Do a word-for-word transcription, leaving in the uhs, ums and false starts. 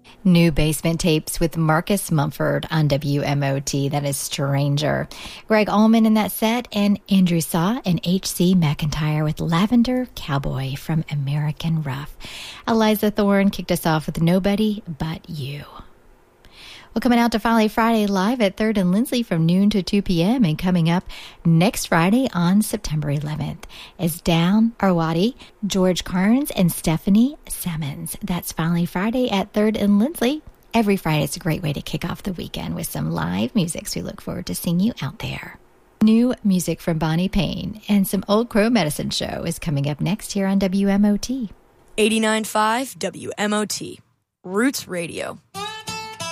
New Basement Tapes with Marcus Mumford on W M O T. That is Stranger. Greg Allman in that set, and Andrew Saw and H C McIntyre with Lavender Cowboy from American Rough. Eliza Thorne kicked us off with Nobody But You. Well, coming out to Folly Friday live at third and Lindsley from noon to two p.m. and coming up next Friday on September eleventh is Down Arwadi, George Carnes, and Stephanie Simmons. That's Folly Friday at third and Lindsley. Every Friday is a great way to kick off the weekend with some live music, so we look forward to seeing you out there. New music from Bonnie Payne and some Old Crow Medicine Show is coming up next here on W M O T. eighty-nine point five W M O T, Roots Radio.